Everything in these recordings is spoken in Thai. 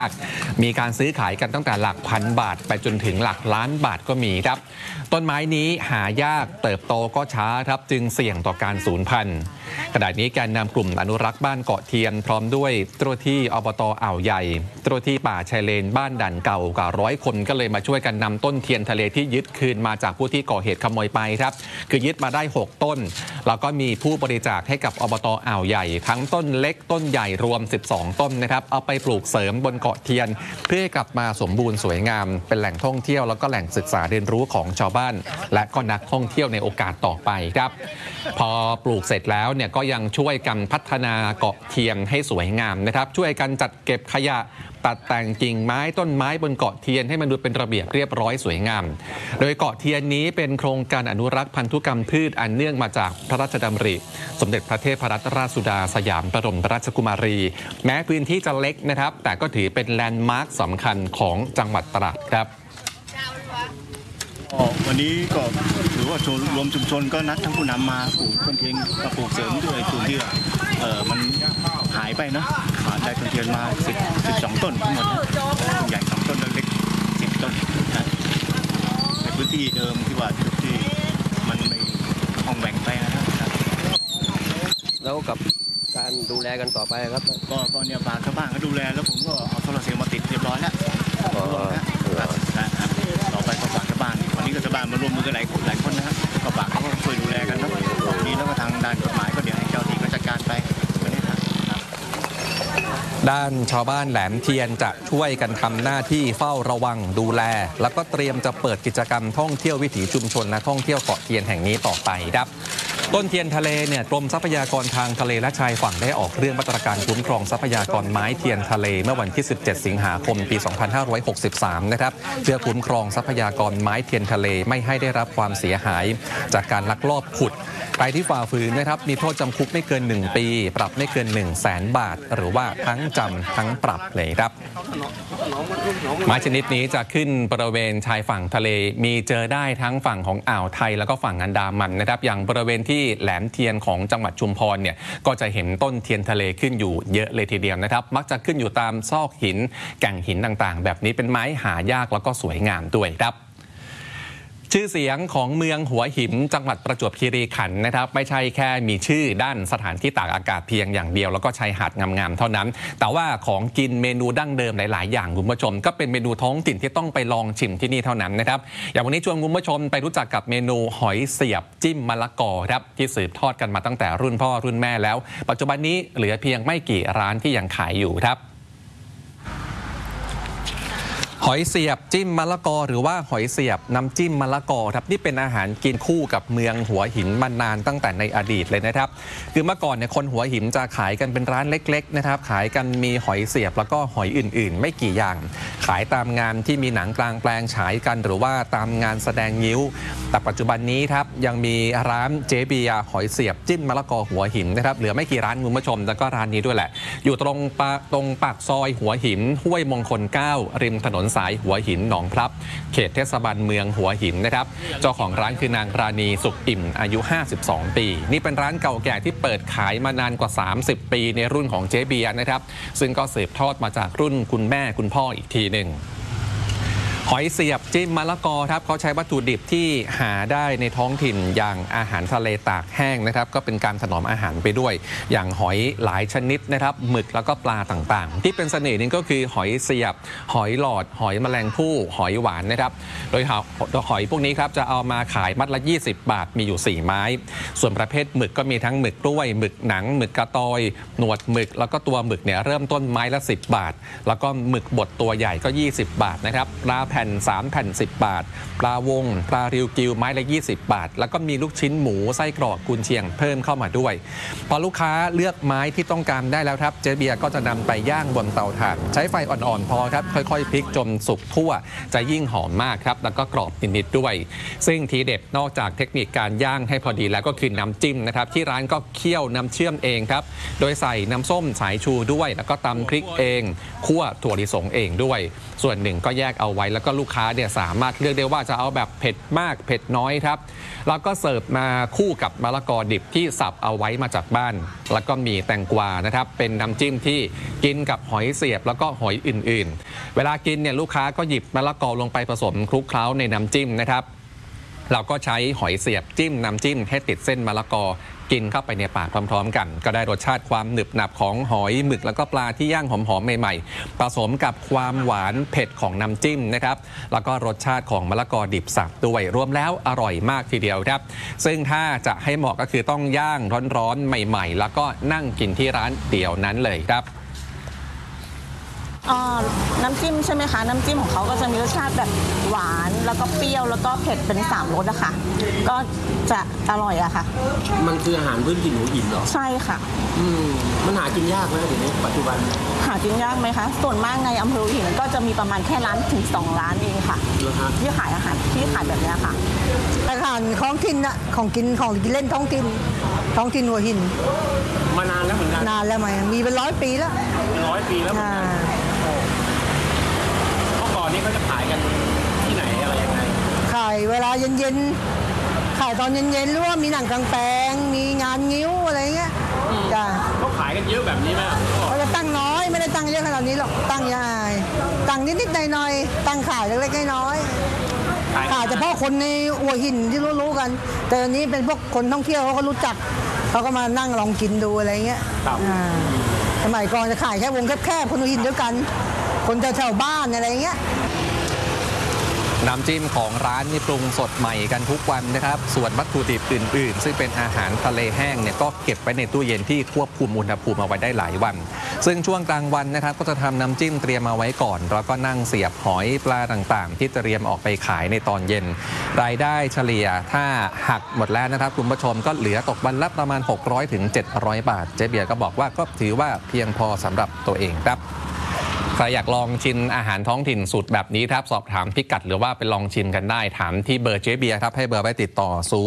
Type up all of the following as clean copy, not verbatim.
มีการซื้อขายกันตั้งแต่หลักพันบาทไปจนถึงหลักล้านบาทก็มีครับต้นไม้นี้หายากเติบโตก็ช้าครับจึงเสี่ยงต่อการสูญพันธุ์ขณะนี้แกนนำกลุ่มอนุรักษ์บ้านเกาะเทียนพร้อมด้วยเจ้าหน้าที่อบต.อ่าวใหญ่เจ้าหน้าที่ป่าชายเลนบ้านด่านเก่ากว่า100 คนก็เลยมาช่วยกันนำต้นเทียนทะเลที่ยึดคืนมาจากผู้ที่ก่อเหตุขโมยไปครับคือยึดมาได้6 ต้นแล้วก็มีผู้บริจาคให้กับอบต.อ่าวใหญ่ทั้งต้นเล็กต้นใหญ่รวม12 ต้นนะครับเอาไปปลูกเสริมบนเกาะเทียนเพื่อให้กลับมาสมบูรณ์สวยงามเป็นแหล่งท่องเที่ยวแล้วก็แหล่งศึกษาเรียนรู้ของชาวบ้านและก็นักท่องเที่ยวในโอกาสต่อไปครับพอปลูกเสร็จแล้วเนี่ยก็ยังช่วยกันพัฒนาเกาะเทียนให้สวยงามนะครับช่วยกันจัดเก็บขยะตัดแต่งกิ่งไม้ต้นไม้บนเกาะเทียนให้มันดูเป็นระเบียบเรียบร้อยสวยงามโดยเกาะเทียนนี้เป็นโครงการอนุรักษ์พันธุกรรมพืชอันเนื่องมาจากพระราชดำริสมเด็จพระเทพรัตนราชสุดาสยามบรมราชกุมารีแม้พื้นที่จะเล็กนะครับแต่ก็ถือเป็นแลนด์มาร์คสำคัญของจังหวัดตราดครับวันนี้ก็ถือว่าชมรมชุมชนก็นัดทั้งผู้นำมาปลูกต้นเทียนกับปลูกเสริมด้วยส่วนที่มันหายไปนะได้ต้นเทียนมา12 ต้นทั้งหมดต้นใหญ่2 ต้นเล็ก10 ต้นนะในพื้นที่เดิมที่ว่าที่มันไม่ห้องแบ่งไปนะครับแล้วกับการดูแลกันต่อไปครับก็เนี่ยฝากชาวบ้านก็ดูแลแล้วผมก็เอาโซลาร์เซลล์มาติดเรียบร้อยแล้วต่อไปก็ฝากชาวบ้านวันนี้ก็ชาวบ้านมาร่วมมือกันหลายคนนะครับก็ฝากเขาช่วยดูแลกันนะนี้แล้วก็ทางด้านกฎหมายก็เดี๋ยวให้เจ้าที่ก็จัดการไปด้านชาวบ้านแหลมเทียนจะช่วยกันทำหน้าที่เฝ้าระวังดูแลแล้วก็เตรียมจะเปิดกิจกรรมท่องเที่ยววิถีชุมชนและท่องเที่ยวเกาะเทียนแห่งนี้ต่อไปครับต้นเทียนทะเลเนี่ยกรมทรัพยากรทางทะเลและชายฝั่งได้ออกเรื่องมาตรการคุ้มครองทรัพยากรไม้เทียนทะเลเมื่อวันที่17 สิงหาคมปี 2563 นะครับเพื่อคุ้มครองทรัพยากรไม้เทียนทะเลไม่ให้ได้รับความเสียหายจากการลักลอบขุดใครที่ฝ่าฝืนนะครับมีโทษจำคุกไม่เกิน1 ปีปรับไม่เกิน100,000 บาทหรือว่าทั้งจำทั้งปรับเลยครับไม้ชนิดนี้จะขึ้นบริเวณชายฝั่งทะเลมีเจอได้ทั้งฝั่งของอ่าวไทยแล้วก็ฝั่งอันดามันนะครับอย่างบริเวณที่แหลมเทียนของจังหวัดชุมพรเนี่ยก็จะเห็นต้นเทียนทะเลขึ้นอยู่เยอะเลยทีเดียวนะครับมักจะขึ้นอยู่ตามซอกหินแก่งหินต่างๆแบบนี้เป็นไม้หายากแล้วก็สวยงามด้วยครับชื่อเสียงของเมืองหัวหินจังหวัดประจวบคีรีขันธ์นะครับไม่ใช่แค่มีชื่อด้านสถานที่ตากอากาศเพียงอย่างเดียวแล้วก็ชายหาดงามๆเท่านั้นแต่ว่าของกินเมนูดั้งเดิมหลายๆอย่างคุณผู้ชมก็เป็นเมนูท้องถิ่นที่ต้องไปลองชิมที่นี่เท่านั้นนะครับอย่างวันนี้ชวนคุณผู้ชมไปรู้จักกับเมนูหอยเสียบจิ้มมะละกอครับที่สืบทอดกันมาตั้งแต่รุ่นพ่อรุ่นแม่แล้วปัจจุบันนี้เหลือเพียงไม่กี่ร้านที่ยังขายอยู่ครับหอยเสียบจิ้มมะละกอหรือว่าหอยเสียบน้ำจิ้มมะละกอครับนี่เป็นอาหารกินคู่กับเมืองหัวหินมานานตั้งแต่ในอดีตเลยนะครับคือเมื่อก่อนเนี่ยคนหัวหินจะขายกันเป็นร้านเล็กๆนะครับขายกันมีหอยเสียบแล้วก็หอยอื่นๆไม่กี่อย่างขายตามงานที่มีหนังกลางแปลงฉายกันหรือว่าตามงานแสดงงิ้วแต่ปัจจุบันนี้ครับยังมีร้านเจเบียหอยเสียบจิ้มมะละกอหัวหินนะครับเหลือไม่กี่ร้านคุณผู้ชมแล้วก็ร้านนี้ด้วยแหละอยู่ตรงปากซอยหัวหินห้วยมงคล 9ริมถนนสายหัวหินหนองพลับเขตเทศบาลเมืองหัวหินนะครับเจ้าของร้านคือนางราณีสุขอิ่มอายุ52 ปีนี่เป็นร้านเก่าแก่ที่เปิดขายมานานกว่า30 ปีในรุ่นของเจ๊เบียร์นะครับซึ่งก็สืบทอดมาจากรุ่นคุณแม่คุณพ่ออีกทีหนึ่งหอยเสียบจิ้มมะละกอครับเขาใช้วัตถุดิบที่หาได้ในท้องถิ่นอย่างอาหารทะเลตากแห้งนะครับก็เป็นการถนอมอาหารไปด้วยอย่างหอยหลายชนิดนะครับหมึกแล้วก็ปลาต่างๆที่เป็นเสน่ห์นึงก็คือหอยเสียบหอยหลอดหอยแมลงภู่หอยหวานนะครับโดยหอยพวกนี้ครับจะเอามาขายมัดละ20 บาทมีอยู่4 ไม้ส่วนประเภทหมึกก็มีทั้งหมึกกล้วยหมึกหนังหมึกกระตอยหนวดหมึกแล้วก็ตัวหมึกเนี่ยเริ่มต้นไม้ละ10 บาทแล้วก็หมึกบดตัวใหญ่ก็20 บาทนะครับปลาแผ่น3 แผ่น10 บาทปลาวงปลาริวกิวไม้ละ20 บาทแล้วก็มีลูกชิ้นหมูไส้กรอกกุนเชียงเพิ่มเข้ามาด้วยพอลูกค้าเลือกไม้ที่ต้องการได้แล้วครับเจ๊เบียร์ก็จะนำไปย่างบนเตาถ่านใช้ไฟอ่อนๆพอครับค่อยๆพลิกจนสุกทั่วจะยิ่งหอมมากครับแล้วก็กรอบนิดๆด้วยซึ่งทีเด็ดนอกจากเทคนิคการย่างให้พอดีแล้วก็คือน้ำจิ้มนะครับที่ร้านก็เคี่ยวน้ำเชื่อมเองครับโดยใส่น้ำส้มสายชูด้วยแล้วก็ตำพริกเองคั่วถั่วลิสงเองด้วยส่วนหนึ่งก็แยกเอาไว้แล้วก็ลูกค้าเนี่ยสามารถเลือกได้ว่าจะเอาแบบเผ็ดมากเผ็ดน้อยครับแล้วก็เสิร์ฟมาคู่กับมะละกอดิบที่สับเอาไว้มาจากบ้านแล้วก็มีแตงกวานะครับเป็นน้ำจิ้มที่กินกับหอยเสียบแล้วก็หอยอื่นๆเวลากินเนี่ยลูกค้าก็หยิบมะละกอลงไปผสมคลุกเคล้าในน้ำจิ้มนะครับเราก็ใช้หอยเสียบจิ้มน้ำจิ้มให้ติดเส้นมะละกอกินเข้าไปในปากพร้อมๆกันก็ได้รสชาติความหนึบหนับของหอยหมึกแล้วก็ปลาที่ย่างหอมๆใหม่ๆผสมกับความหวานเผ็ดของน้ำจิ้มนะครับแล้วก็รสชาติของมะละกอดิบสับด้วยรวมแล้วอร่อยมากทีเดียวครับซึ่งถ้าจะให้เหมาะก็คือต้องย่างร้อนๆใหม่ๆแล้วก็นั่งกินที่ร้านเดียวนั้นเลยครับน้ำจิ้มใช่ไหมคะน้ำจิ้มของเขาก็จะมีรสชาติแบบหวานแล้วก็เปรี้ยวแล้วก็เผ็ดเป็น3 รสอะค่ะก็จะอร่อยอะค่ะมันคืออาหารพื้นถิ่นหัวหินเหรอใช่ค่ะมันหากินยากไหมเดี๋ยวนี้ปัจจุบันหากินยากไหมคะส่วนมากในอำเภอหัวหินก็จะมีประมาณแค่ร้านถึง2 ร้านเองค่ะที่ขายอาหารแบบนี้ค่ะอาหารของถิ่นอะของกินเล่นท้องถิ่นหัวหินมานานแล้วเหมือนกันนานแล้วไหมมีเป็น100 ปีแล้ว 100 ปีแล้วเมื่อก่อนนี้เขาจะขายกันที่ไหนอะไรยังไงขายเวลาเย็นๆขายตอนเย็นๆหรือว่ามีหนังกลางแปลงมีงานงิ้วอะไรเงี้ยจ้ะเขาขายกันเยอะแบบนี้ไหมเขาจะตั้งน้อยไม่ได้ตั้งเยอะขนาดนี้หรอกตั้งยายตั้งนิดๆหน่อยๆตั้งขายเล็กๆน้อยๆขายเฉพาะคนในหัวหินที่รู้ๆกันแต่อันนี้เป็นพวกคนท่องเที่ยวเขาก็รู้จักเขาก็มานั่งลองกินดูอะไรเงี้ยสมัยก่อนจะขายแค่วงแคบๆคนหัวหินด้วยกันคนแถวบ้านอะไรเงี้ยน้ำจิ้มของร้านนี่ปรุงสดใหม่กันทุกวันนะครับส่วนวัตถุดิบอื่นๆซึ่งเป็นอาหารทะเลแห้งเนี่ยก็เก็บไว้ในตู้เย็นที่ควบคุมอุณหภูมิเอาไว้ได้หลายวันซึ่งช่วงกลางวันนะครับก็จะทำน้ำจิ้มเตรียมเอาไว้ก่อนแล้วก็นั่งเสียบหอยปลาต่างๆที่เตรียมออกไปขายในตอนเย็นรายได้เฉลี่ยถ้าหักหมดแล้วนะครับคุณผู้ชมก็เหลือตกวันละประมาณ600 ถึง 700 บาทเจ๊เบียร์ก็บอกว่าก็ถือว่าเพียงพอสำหรับตัวเองครับใครอยากลองชิมอาหารท้องถิ่นสูตรแบบนี้ครับสอบถามพิกัดหรือว่าไปลองชิมกันได้ถามที่เบอร์เจ๊เบียร์ครับให้เบอร์ไว้ติดต่อ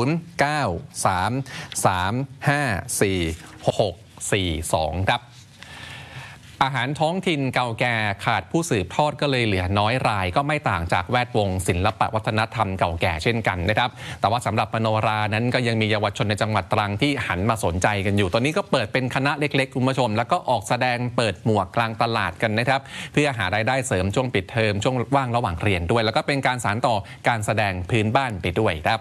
0933546642ครับอาหารท้องถิ่นเก่าแก่ขาดผู้สืบทอดก็เลยเหลือน้อยรายก็ไม่ต่างจากแวดวงศิลปวัฒนธรรมเก่าแก่เช่นกันนะครับแต่ว่าสำหรับมโนรานั้นก็ยังมีเยาวชนในจังหวัดตรังที่หันมาสนใจกันอยู่ตอนนี้ก็เปิดเป็นคณะเล็กๆคุณผู้ชมแล้วก็ออกแสดงเปิดหมวกกลางตลาดกันนะครับเพื่อหารายได้เสริมช่วงปิดเทอมช่วงว่างระหว่างเรียนด้วยแล้วก็เป็นการสานต่อการแสดงพื้นบ้านไปด้วยครับ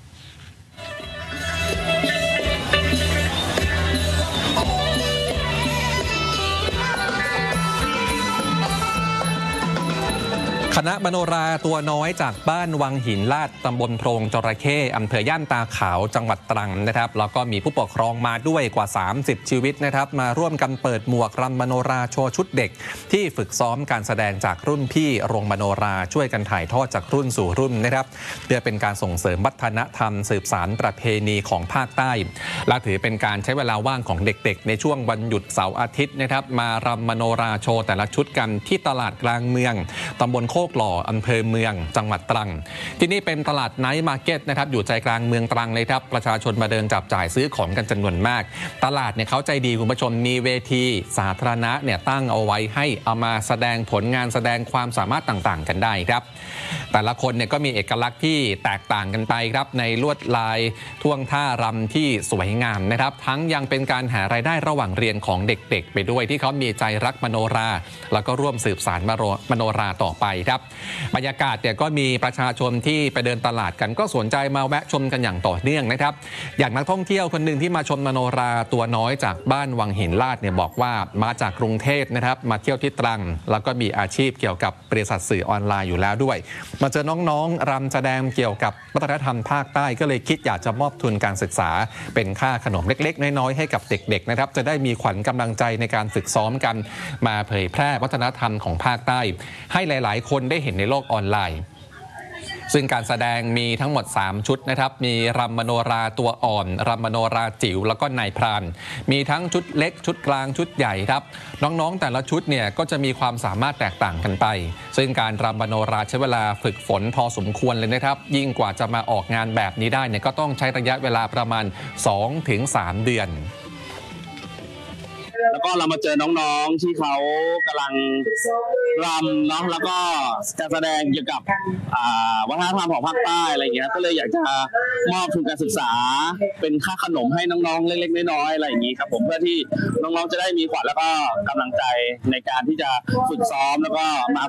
คณะมโนราตัวน้อยจากบ้านวังหินลาดตำบลโพรงจระเข้อำเภอย่านตาขาวจังหวัดตรังนะครับแล้วก็มีผู้ปกครองมาด้วยกว่า30ชีวิตนะครับมาร่วมกันเปิดหมวกรำมโนราโชว์ชุดเด็กที่ฝึกซ้อมการแสดงจากรุ่นพี่โรงมโนราช่วยกันถ่ายทอดจากรุ่นสู่รุ่นนะครับเพื่อเป็นการส่งเสริมวัฒนธรรมสืบสานประเพณีของภาคใต้และถือเป็นการใช้เวลาว่างของเด็กๆในช่วงวันหยุดเสาร์อาทิตย์นะครับมารำมโนราโชว์แต่ละชุดกันที่ตลาดกลางเมืองตำบลโคกหล่ออำเภอเมืองจังหวัดตรังที่นี่เป็นตลาดไนท์มาร์เก็ตนะครับอยู่ใจกลางเมืองตรังเลยครับประชาชนมาเดินจับจ่ายซื้อของกันจำนวนมากตลาดเนี่ยเขาใจดีคุณผู้ชมมีเวทีสาธารณะเนี่ยตั้งเอาไว้ให้เอามาแสดงผลงานแสดงความสามารถต่างๆกันได้ครับแต่ละคนเนี่ยก็มีเอกลักษณ์ที่แตกต่างกันไปครับในลวดลายท่วงท่ารำที่สวยงามนะครับทั้งยังเป็นการหารายได้ระหว่างเรียนของเด็กๆไปด้วยที่เขามีใจรักมโนราแล้วก็ร่วมสืบสานมโนราต่อไปครับบรรยากาศเนี่ยก็มีประชาชนที่ไปเดินตลาดกันก็สนใจมาแวะชมกันอย่างต่อเนื่องนะครับอย่างนักท่องเที่ยวคนหนึ่งที่มาชมมโนราตัวน้อยจากบ้านวังหินลาดเนี่ยบอกว่ามาจากกรุงเทพนะครับมาเที่ยวที่ตรังแล้วก็มีอาชีพเกี่ยวกับบริษัทสื่อออนไลน์อยู่แล้วด้วยมาเจอน้องๆรำแสดงเกี่ยวกับวัฒนธรรมภาคใต้ก็เลยคิดอยากจะมอบทุนการศึกษาเป็นค่าขนมเล็กๆน้อยๆให้กับเด็กๆนะครับจะได้มีขวัญกำลังใจในการฝึกซ้อมกันมาเผยแพร่วัฒนธรรมของภาคใต้ให้หลายๆคนได้เห็นในโลกออนไลน์ซึ่งการแสดงมีทั้งหมด3ชุดนะครับมีรำมโนราตัวอ่อนรำมโนราจิ๋วแล้วก็นายพรานมีทั้งชุดเล็กชุดกลางชุดใหญ่ครับน้องๆแต่ละชุดเนี่ยก็จะมีความสามารถแตกต่างกันไปซึ่งการรำมโนราใช้เวลาฝึกฝนพอสมควรเลยนะครับยิ่งกว่าจะมาออกงานแบบนี้ได้เนี่ยก็ต้องใช้ระยะเวลาประมาณ 2-3 เดือนแล้วก็เรามาเจอน้องๆที่เขากำลังรำเนาะแล้วก็การแสดงเกี่ยวกับวัฒนธรรมของภาคใต้อะไรอย่างเงี้ยก็เลยอยากจะมอบทุนการศึกษาเป็นค่าขนมให้น้องๆเล็กๆน้อยๆอะไรอย่างงี้ครับผมเพื่อที่น้องๆจะได้มีขวัญแล้วก็กำลังใจในการที่จะฝึกซ้อมแล้วก็มา